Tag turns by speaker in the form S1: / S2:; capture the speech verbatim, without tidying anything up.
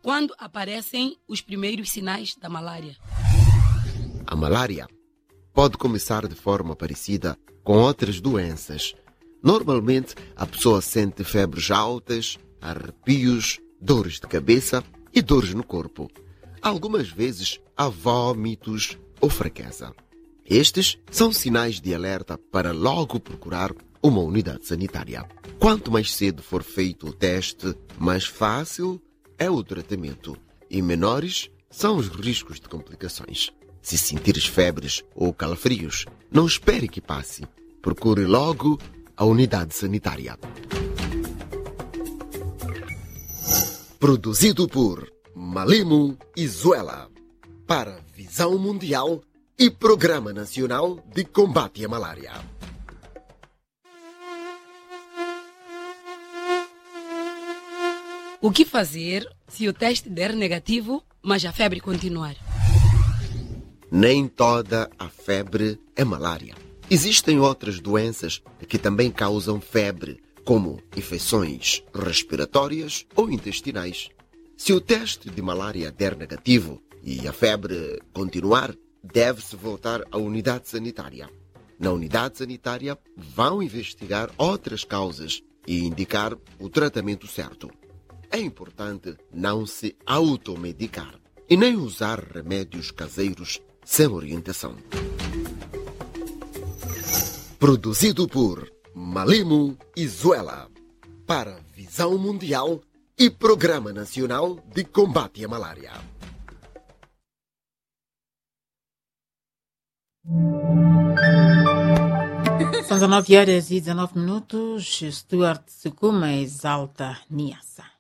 S1: Quando aparecem os primeiros sinais da malária?
S2: A malária pode começar de forma parecida com outras doenças. Normalmente, a pessoa sente febres altas, arrepios, dores de cabeça e dores no corpo. Algumas vezes há vômitos ou fraqueza. Estes são sinais de alerta para logo procurar uma unidade sanitária. Quanto mais cedo for feito o teste, mais fácil é o tratamento e menores são os riscos de complicações. Se sentires febres ou calafrios, não espere que passe. Procure logo a unidade sanitária. Produzido por Malimo e Zuela para Visão Mundial e Programa Nacional de Combate à Malária.
S1: O que fazer se o teste der negativo, mas a febre continuar?
S2: Nem toda a febre é malária. Existem outras doenças que também causam febre, como infecções respiratórias ou intestinais. Se o teste de malária der negativo e a febre continuar, deve-se voltar à unidade sanitária. Na unidade sanitária, vão investigar outras causas e indicar o tratamento certo. É importante não se automedicar e nem usar remédios caseiros sem orientação. Produzido por Malimo e Zuela para Visão Mundial e Programa Nacional de Combate à Malária.
S3: São dezenove horas e dezenove minutos. Stuart Sukuma exalta Niassa.